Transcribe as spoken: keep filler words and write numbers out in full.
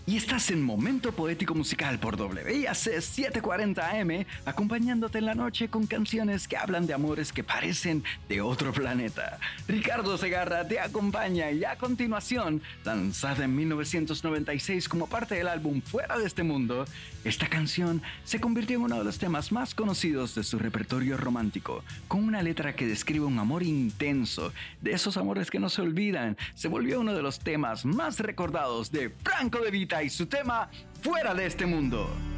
Y estás en Momento Poético Musical por W I A C setecientos cuarenta A M, acompañándote en la noche con canciones que hablan de amores que parecen de otro planeta. Ricardo Segarra te acompaña y a continuación, lanzada en mil novecientos noventa y seis como parte del álbum Fuera de este Mundo, esta canción se convirtió en uno de los temas más conocidos de su repertorio romántico, con una letra que describe un amor intenso, de esos amores que no se olvidan. Se volvió uno de los temas más recordados de Franco De Vita y su tema Fuera de este Mundo.